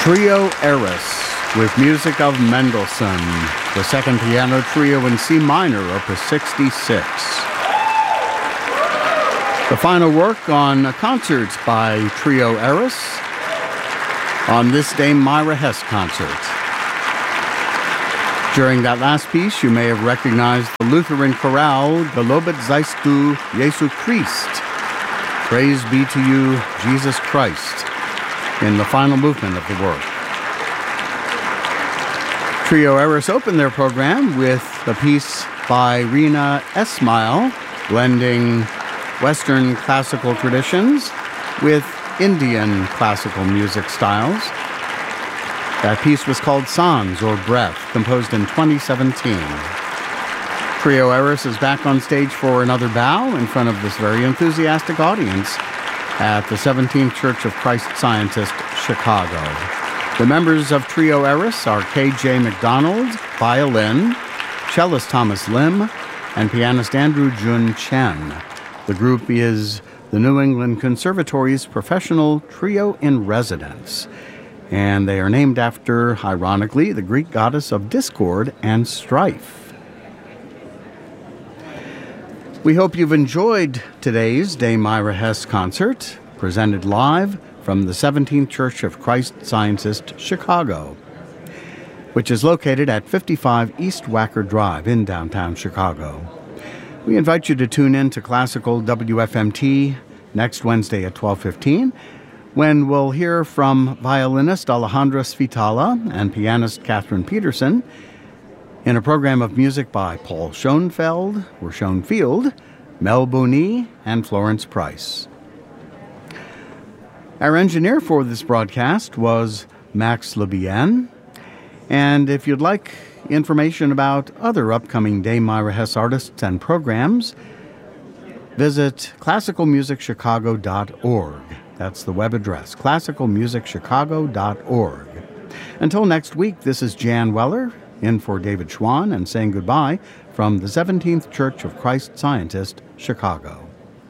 Trio Eris with music of Mendelssohn, the second piano trio in C minor, Opus 66. The final work on concerts by Trio Eris on this Dame Myra Hess concert. During that last piece, you may have recognized the Lutheran chorale, Gelobet seist du, Jesu Christ. Praise be to you, Jesus Christ, in the final movement of the work. Trio Eris opened their program with a piece by Rina Esmail, blending Western classical traditions with Indian classical music styles. That piece was called Sans, or Breath, composed in 2017. Trio Eris is back on stage for another bow in front of this very enthusiastic audience at the 17th Church of Christ Scientist, Chicago. The members of Trio Eris are K.J. McDonald, violin, cellist Thomas Lim, and pianist Andrew Jun Chen. The group is the New England Conservatory's professional trio in residence, and they are named after, ironically, the Greek goddess of discord and strife. We hope you've enjoyed today's Dame Myra Hess concert, presented live from the 17th Church of Christ Scientist, Chicago, which is located at 55 East Wacker Drive in downtown Chicago. We invite you to tune in to Classical WFMT next Wednesday at 12:15, when we'll hear from violinist Alejandra Svitala and pianist Catherine Peterson in a program of music by Paul Schoenfeld, or Schoenfield, Mel Booney, and Florence Price. Our engineer for this broadcast was Max Lebien, and if you'd like information about other upcoming Dame Myra Hess artists and programs, visit classicalmusicchicago.org. That's the web address, classicalmusicchicago.org. Until next week, this is Jan Weller, in for David Schwann, and saying goodbye from the 17th Church of Christ Scientist, Chicago.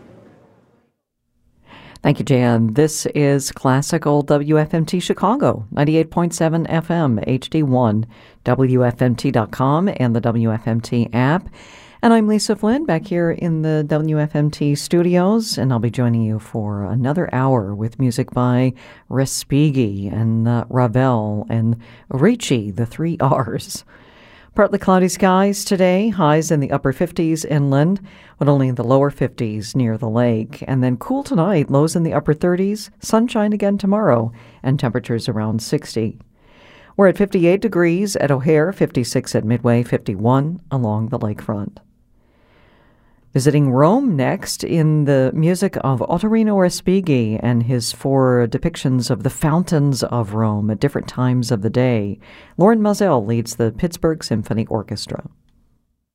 Thank you, Jan. This is Classical WFMT Chicago, 98.7 FM, HD1, WFMT.com, and the WFMT app. And I'm Lisa Flynn, back here in the WFMT studios, and I'll be joining you for another hour with music by Respighi and Ravel and Ricci, the three R's. Partly cloudy skies today, highs in the upper 50s inland, but only in the lower 50s near the lake. And then cool tonight, lows in the upper 30s, sunshine again tomorrow, and temperatures around 60. We're at 58 degrees at O'Hare, 56 at Midway, 51 along the lakefront. Visiting Rome next in the music of Ottorino Respighi and his four depictions of the fountains of Rome at different times of the day. Lauren Mazel leads the Pittsburgh Symphony Orchestra.